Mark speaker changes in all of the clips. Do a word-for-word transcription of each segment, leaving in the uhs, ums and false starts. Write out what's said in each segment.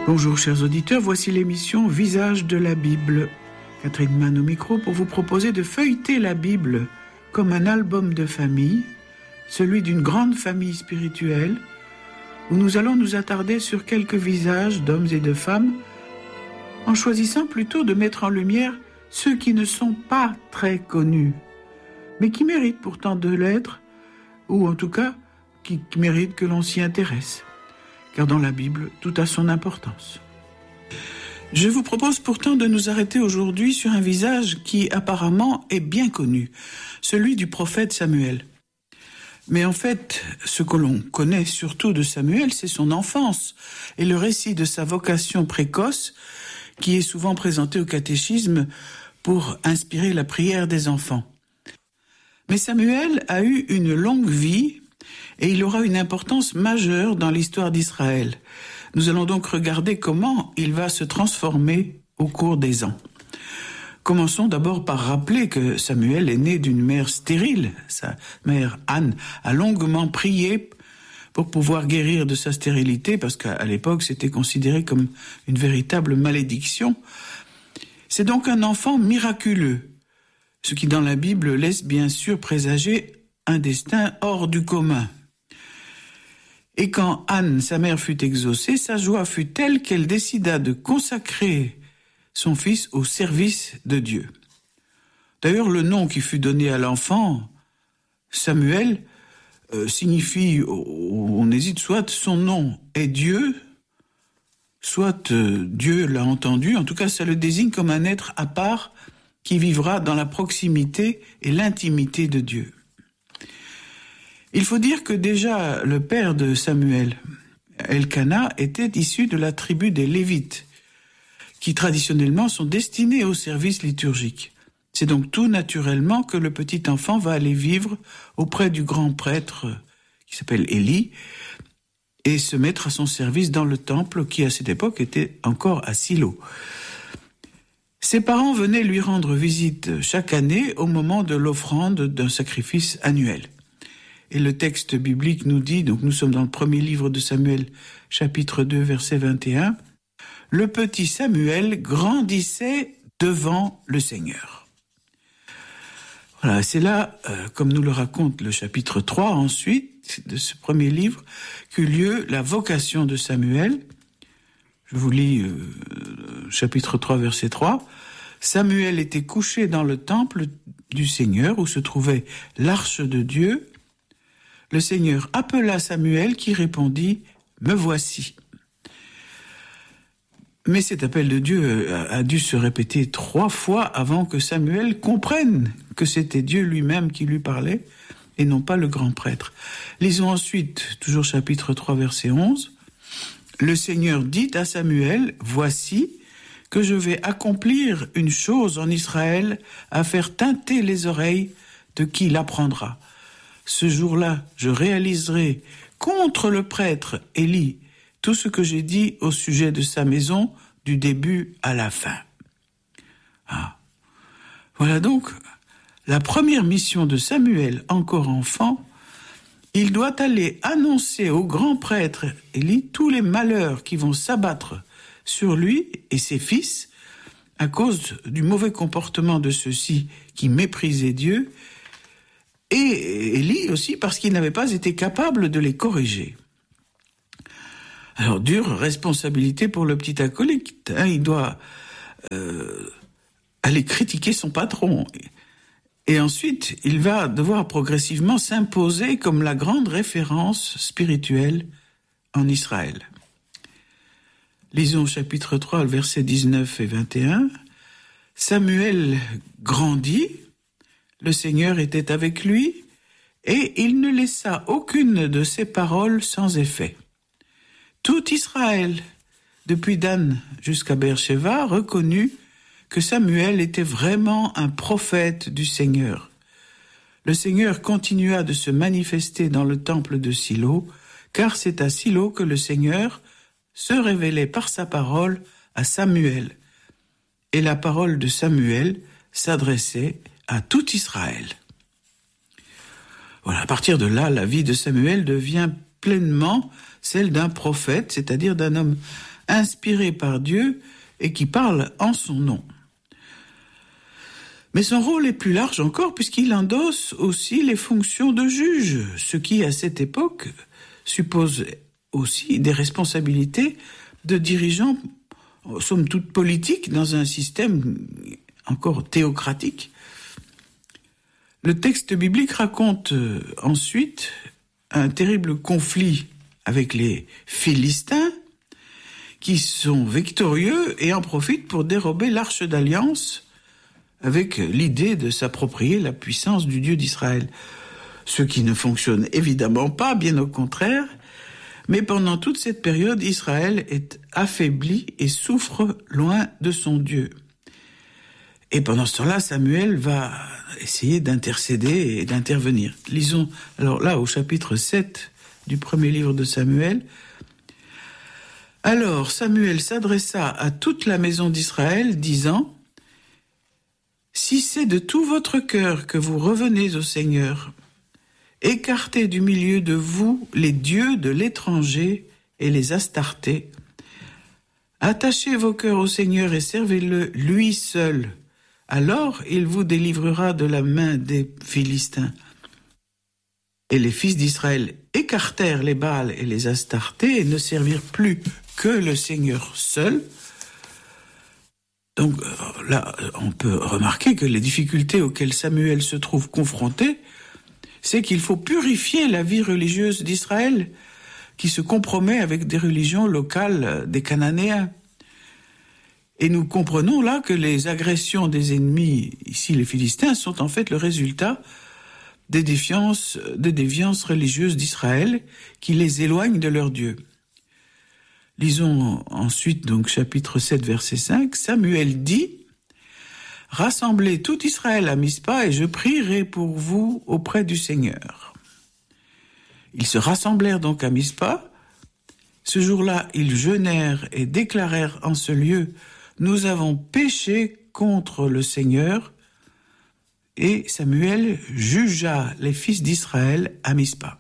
Speaker 1: Bonjour chers auditeurs, voici l'émission Visage de la Bible. Catherine Mann au micro pour vous proposer de feuilleter la Bible comme un album de famille, celui d'une grande famille spirituelle, où nous allons nous attarder sur quelques visages d'hommes et de femmes, en choisissant plutôt de mettre en lumière ceux qui ne sont pas très connus, mais qui méritent pourtant de l'être, ou en tout cas qui méritent que l'on s'y intéresse. Car dans la Bible, tout a son importance. Je vous propose pourtant de nous arrêter aujourd'hui sur un visage qui apparemment est bien connu, celui du prophète Samuel. Mais en fait, ce que l'on connaît surtout de Samuel, c'est son enfance et le récit de sa vocation précoce qui est souvent présenté au catéchisme pour inspirer la prière des enfants. Mais Samuel a eu une longue vie et il aura une importance majeure dans l'histoire d'Israël. Nous allons donc regarder comment il va se transformer au cours des ans. Commençons d'abord par rappeler que Samuel est né d'une mère stérile. Sa mère Anne a longuement prié pour pouvoir guérir de sa stérilité, parce qu'à l'époque c'était considéré comme une véritable malédiction. C'est donc un enfant miraculeux, ce qui dans la Bible laisse bien sûr présager un destin hors du commun. Et quand Anne, sa mère, fut exaucée, sa joie fut telle qu'elle décida de consacrer son fils au service de Dieu. D'ailleurs, le nom qui fut donné à l'enfant, Samuel, euh, signifie, on hésite, soit son nom est Dieu, soit euh, Dieu l'a entendu, en tout cas ça le désigne comme un être à part qui vivra dans la proximité et l'intimité de Dieu. Il faut dire que déjà le père de Samuel, Elkana, était issu de la tribu des Lévites, qui traditionnellement sont destinés au service liturgique. C'est donc tout naturellement que le petit enfant va aller vivre auprès du grand prêtre qui s'appelle Élie et se mettre à son service dans le temple qui à cette époque était encore à Silo. Ses parents venaient lui rendre visite chaque année au moment de l'offrande d'un sacrifice annuel. Et le texte biblique nous dit, donc nous sommes dans le premier livre de Samuel, chapitre deux, verset vingt et un, « Le petit Samuel grandissait devant le Seigneur ». Voilà, c'est là, euh, comme nous le raconte le chapitre trois ensuite de ce premier livre, qu'eut lieu la vocation de Samuel. Je vous lis euh, chapitre trois, verset trois. « Samuel était couché dans le temple du Seigneur où se trouvait l'arche de Dieu. Le Seigneur appela Samuel qui répondit « Me voici ». Mais cet appel de Dieu a dû se répéter trois fois avant que Samuel comprenne que c'était Dieu lui-même qui lui parlait et non pas le grand prêtre. Lisons ensuite, toujours chapitre trois, verset onze. « Le Seigneur dit à Samuel, « Voici que je vais accomplir une chose en Israël à faire tinter les oreilles de qui l'apprendra. Ce jour-là, je réaliserai contre le prêtre Élie tout ce que j'ai dit au sujet de sa maison du début à la fin. » Ah. Voilà donc la première mission de Samuel, encore enfant. Il doit aller annoncer au grand prêtre Élie tous les malheurs qui vont s'abattre sur lui et ses fils à cause du mauvais comportement de ceux-ci qui méprisaient Dieu, et Élie aussi parce qu'il n'avait pas été capable de les corriger. Alors, dure responsabilité pour le petit acolyte, hein, il doit euh, aller critiquer son patron. Et ensuite, il va devoir progressivement s'imposer comme la grande référence spirituelle en Israël. Lisons chapitre trois, versets dix-neuf et vingt et un. « Samuel grandit, le Seigneur était avec lui, et il ne laissa aucune de ses paroles sans effet. Tout Israël, depuis Dan jusqu'à Beersheba, reconnut que Samuel était vraiment un prophète du Seigneur. Le Seigneur continua de se manifester dans le temple de Silo, car c'est à Silo que le Seigneur se révélait par sa parole à Samuel. Et la parole de Samuel s'adressait à tout Israël. » Voilà, à partir de là, la vie de Samuel devient pleinement celle d'un prophète, c'est-à-dire d'un homme inspiré par Dieu et qui parle en son nom. Mais son rôle est plus large encore puisqu'il endosse aussi les fonctions de juge, ce qui, à cette époque, suppose aussi des responsabilités de dirigeants, somme toute politiques, dans un système encore théocratique. Le texte biblique raconte ensuite un terrible conflit avec les Philistins qui sont victorieux et en profitent pour dérober l'arche d'alliance avec l'idée de s'approprier la puissance du Dieu d'Israël. Ce qui ne fonctionne évidemment pas, bien au contraire, mais pendant toute cette période, Israël est affaibli et souffre loin de son Dieu. Et pendant ce temps-là, Samuel va essayer d'intercéder et d'intervenir. Lisons alors là au chapitre sept du premier livre de Samuel. Alors Samuel s'adressa à toute la maison d'Israël, disant: Si c'est de tout votre cœur que vous revenez au Seigneur, écartez du milieu de vous les dieux de l'étranger et les Astartés. Attachez vos cœurs au Seigneur et servez-le lui seul. Alors il vous délivrera de la main des Philistins. Et les fils d'Israël écartèrent les Baals et les Astartés et ne servirent plus que le Seigneur seul. Donc là, on peut remarquer que les difficultés auxquelles Samuel se trouve confronté, c'est qu'il faut purifier la vie religieuse d'Israël, qui se compromet avec des religions locales des Cananéens. Et nous comprenons là que les agressions des ennemis, ici les Philistins, sont en fait le résultat des défiances, des déviances religieuses d'Israël qui les éloignent de leur Dieu. Lisons ensuite donc chapitre sept, verset cinq. Samuel dit: Rassemblez tout Israël à Mispa et je prierai pour vous auprès du Seigneur. Ils se rassemblèrent donc à Mispa. Ce jour-là, ils jeûnèrent et déclarèrent en ce lieu: Nous avons péché contre le Seigneur. Et Samuel jugea les fils d'Israël à Mispa.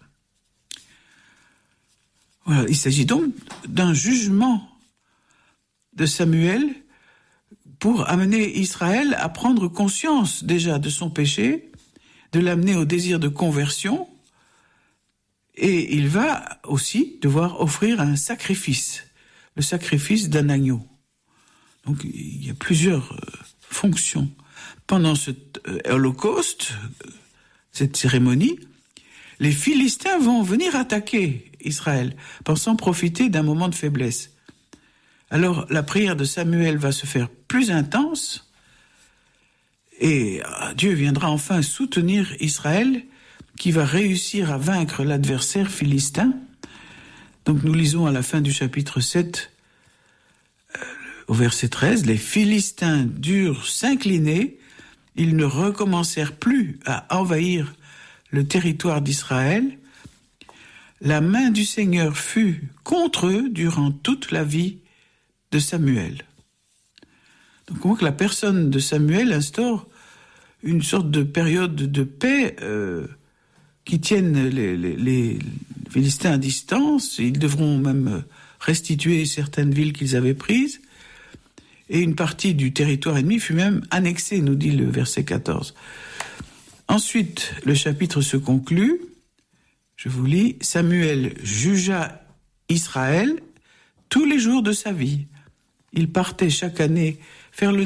Speaker 1: Voilà, il s'agit donc d'un jugement de Samuel pour amener Israël à prendre conscience déjà de son péché, de l'amener au désir de conversion, et il va aussi devoir offrir un sacrifice, le sacrifice d'un agneau. Donc il y a plusieurs euh, fonctions. Pendant cet euh, holocauste, cette cérémonie, les Philistins vont venir attaquer Israël, pensant profiter d'un moment de faiblesse. Alors la prière de Samuel va se faire plus intense et Dieu viendra enfin soutenir Israël qui va réussir à vaincre l'adversaire philistin. Donc nous lisons à la fin du chapitre sept, euh, au verset treize, « Les Philistins durent s'incliner, ils ne recommencèrent plus à envahir le territoire d'Israël. La main du Seigneur fut contre eux durant toute la vie de Samuel. » Donc on voit que la personne de Samuel instaure une sorte de période de paix euh, qui tienne les, les, les Philistins à distance. Ils devront même restituer certaines villes qu'ils avaient prises. Et une partie du territoire ennemi fut même annexée, nous dit le verset quatorze. Ensuite, le chapitre se conclut. Je vous lis. Samuel jugea Israël tous les jours de sa vie. Il partait chaque année faire le